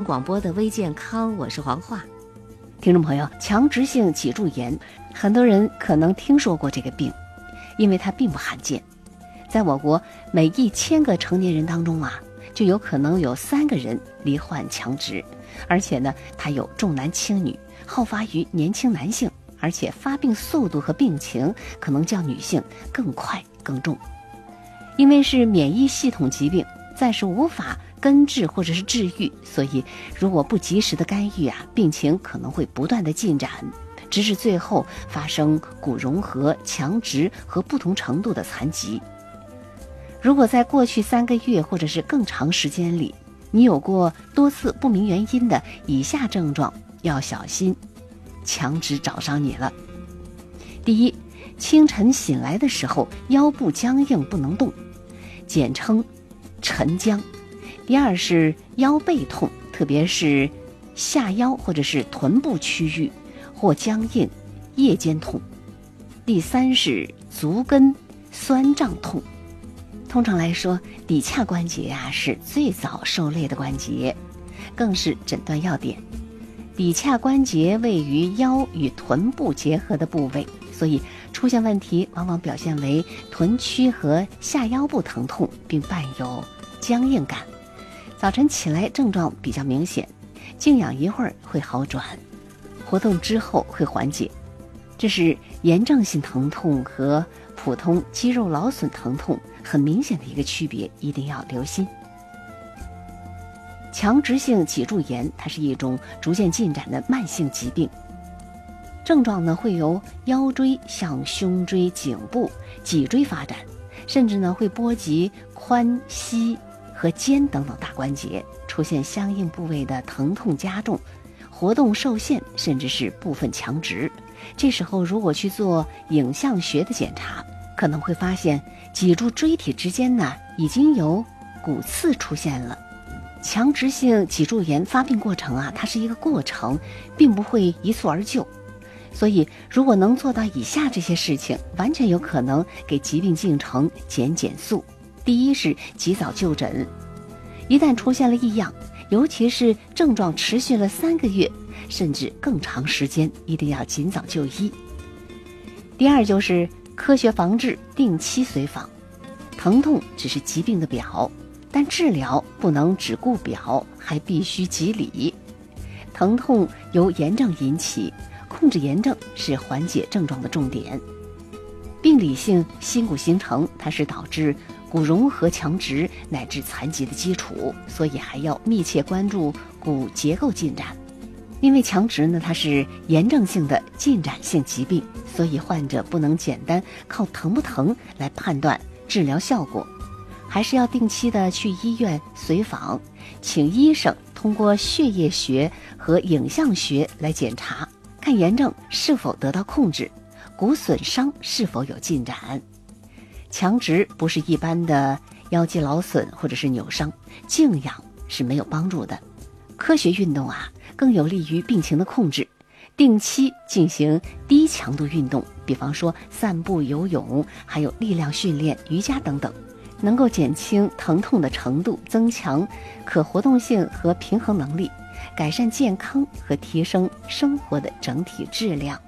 广播的微健康，我是黄华。 听众朋友，强直性脊柱炎，很多人可能听说过这个病，因为它并不罕见。在我国，每1000个成年人当中就有可能有3个人罹患强直，而且呢，它有重男轻女，好发于年轻男性，而且发病速度和病情可能较女性更快更重。因为是免疫系统疾病，暂时无法根治或者是治愈，所以如果不及时的干预病情可能会不断的进展，直至最后发生骨融合、强直和不同程度的残疾。如果在过去3个月或者是更长时间里，你有过多次不明原因的以下症状，要小心强直找上你了。第一，清晨醒来的时候腰部僵硬不能动，简称晨僵。第二是腰背痛，特别是下腰或者是臀部区域或僵硬，夜间痛。第三是足跟酸胀痛。通常来说，骶髂关节是最早受累的关节，更是诊断要点。骶髂关节位于腰与臀部结合的部位，所以出现问题往往表现为臀区和下腰部疼痛，并伴有僵硬感。早晨起来症状比较明显，静养一会儿会好转，活动之后会缓解。这是炎症性疼痛和普通肌肉劳损疼痛很明显的一个区别，一定要留心。强直性脊柱炎，它是一种逐渐进展的慢性疾病，症状呢会由腰椎向胸椎、颈部、脊椎发展，甚至呢会波及髋、膝和肩等等大关节，出现相应部位的疼痛加重，活动受限，甚至是部分强直。这时候如果去做影像学的检查，可能会发现脊柱椎体之间已经有骨刺出现了。强直性脊柱炎发病过程它是一个过程，并不会一蹴而就。所以如果能做到以下这些事情，完全有可能给疾病进程减速。第一是及早就诊，一旦出现了异样，尤其是症状持续了3个月甚至更长时间，一定要尽早就医。第二就是科学防治，定期随访。疼痛只是疾病的表，但治疗不能只顾表，还必须及理。疼痛由炎症引起，控制炎症是缓解症状的重点。病理性新骨形成，它是导致骨融合、强直乃至残疾的基础，所以还要密切关注骨结构进展。因为强直呢，它是炎症性的进展性疾病，所以患者不能简单靠疼不疼来判断治疗效果，还是要定期的去医院随访，请医生通过血液学和影像学来检查，看炎症是否得到控制，骨损伤是否有进展。强直不是一般的腰肌劳损或者是扭伤，静养是没有帮助的。科学运动更有利于病情的控制，定期进行低强度运动，比方说散步、游泳，还有力量训练、瑜伽等等，能够减轻疼痛的程度，增强可活动性和平衡能力，改善健康和提升生活的整体质量。